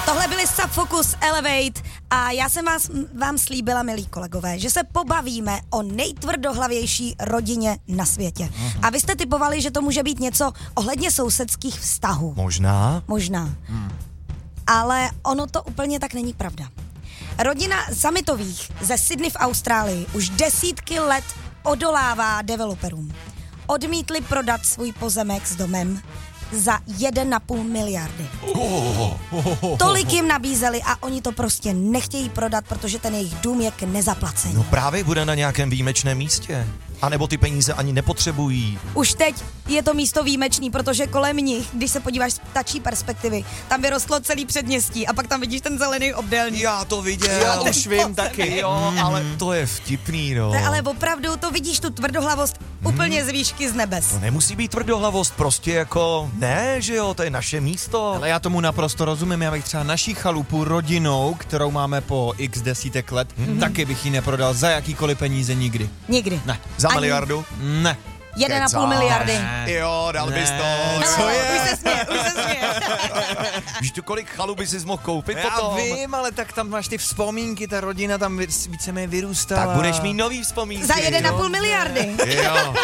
Tohle byly Subfocus Elevate a já jsem vám slíbila, milí kolegové, že se pobavíme o nejtvrdohlavější rodině na světě. A vy jste typovali, že to může být něco ohledně sousedských vztahů. Možná. Ale ono to úplně tak není pravda. Rodina Summitových ze Sydney v Austrálii už desítky let odolává developerům. Odmítli prodat svůj pozemek s domem za 1,5 miliardy. Tolik jim nabízeli a oni to prostě nechtějí prodat, protože ten jejich dům je k nezaplacení. No právě bude na nějakém výjimečném místě. A nebo ty peníze ani nepotřebují. Už teď je to místo výjimečný, protože kolem nich, když se podíváš z ptačí perspektivy, tam vyrostlo celý předměstí a pak tam vidíš ten zelený obdélník. Já to viděl. Já už vím taky. Jo, ale to je vtipný, no. Ale opravdu to vidíš tu tvrdohlavost úplně z výšky z nebes. To nemusí být tvrdohlavost, prostě jako ne, že jo, to je naše místo. Ale já tomu naprosto rozumím, já bych třeba naší chalupu rodinou, kterou máme po x desítek let, taky bych ji neprodal za jakýkoliv peníze nikdy. Nikdy. Ne. Za miliardu? Ne. 1,5 miliardy. Jo, dal bys to. Co je? Už se směje. Víš tu, kolik chalup bys mohl koupit Já potom? vím, ale tak tam máš ty vzpomínky, ta rodina tam víceméně vyrůstala. Tak budeš mít nový vzpomínky. Za 1,5 miliardy. Jo.